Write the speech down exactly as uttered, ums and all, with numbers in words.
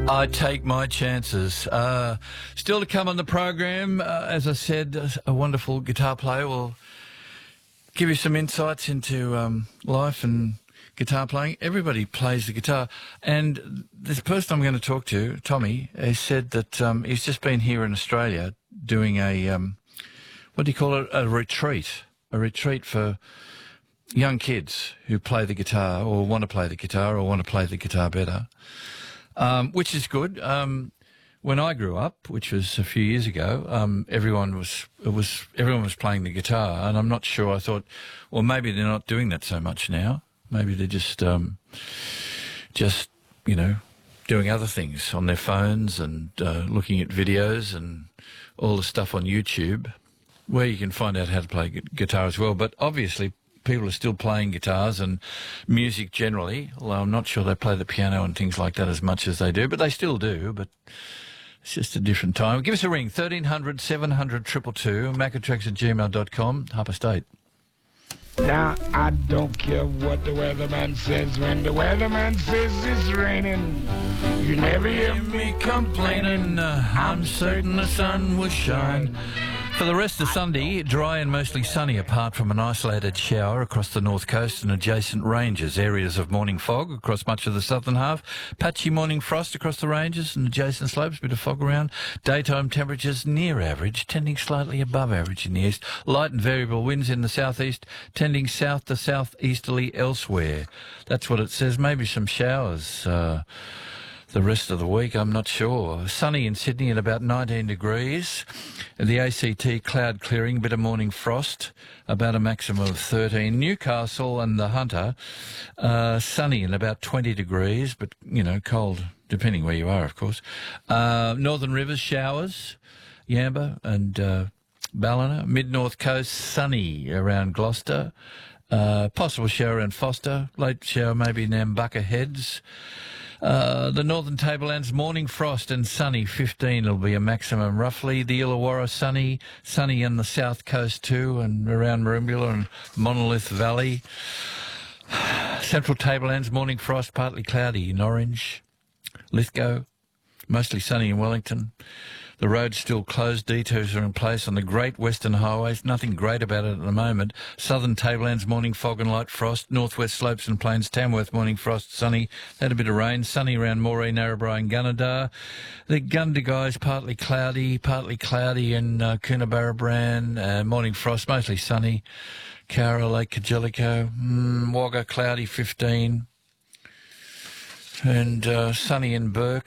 I take my chances. Uh, still to come on the program, uh, as I said, a wonderful guitar player will give you some insights into um, life and guitar playing. Everybody plays the guitar. And this person I'm going to talk to, Tommy, has said that um, he's just been here in Australia doing a, um, what do you call it, a retreat, a retreat for young kids who play the guitar or want to play the guitar or want to play the guitar better. Um, which is good. Um, when I grew up, which was a few years ago, um, everyone was it was everyone was playing the guitar, and I'm not sure. I thought, well, maybe they're not doing that so much now. Maybe they're just um, just you know doing other things on their phones and uh, looking at videos and all the stuff on YouTube, where you can find out how to play gu- guitar as well. But obviously, people are still playing guitars and music generally, although I'm not sure they play the piano and things like that as much as they do, but they still do, but it's just a different time. Give us a ring, thirteen hundred, seven hundred, two two two, macatracks at gmail dot com, Harper State. Now, I don't care what the weatherman says. When the weatherman says it's raining, you never hear me complaining. Uh, I'm certain the sun will shine. For the rest of Sunday, dry and mostly sunny apart from an isolated shower across the north coast and adjacent ranges. Areas of morning fog across much of the southern half. Patchy morning frost across the ranges and adjacent slopes, bit of fog around. Daytime temperatures near average, tending slightly above average in the east. Light and variable winds in the southeast, tending south to southeasterly elsewhere. That's what it says. Maybe some showers uh, the rest of the week, I'm not sure. Sunny in Sydney at about nineteen degrees. The A C T cloud clearing, bit of morning frost, about a maximum of thirteen. Newcastle and the Hunter, uh, sunny and about twenty degrees, but, you know, cold, depending where you are, of course. Uh, Northern Rivers, showers, Yamba and uh, Ballina. Mid-North Coast, sunny around Gloucester. Uh, possible shower around Foster. Late shower maybe Nambucca Heads. Uh, the Northern Tablelands, morning frost and sunny, fifteen will be a maximum roughly. The Illawarra, sunny, sunny in the south coast too, and around Merimbula and Monolith Valley. Central Tablelands, morning frost, partly cloudy in Orange. Lithgow, mostly sunny in Wellington. The road's still closed. Detours are in place on the Great Western Highways. Nothing great about it at the moment. Southern Tablelands, morning fog and light frost. Northwest Slopes and Plains, Tamworth, morning frost, sunny. Had a bit of rain. Sunny around Moree, Narrabri and Gunnedah. The Gundagai, partly cloudy, partly cloudy in uh, Coonabarabran. Uh, morning frost, mostly sunny. Cowra, Lake Kajelico. Mm, Wagga, cloudy, fifteen. And uh, sunny in Burke,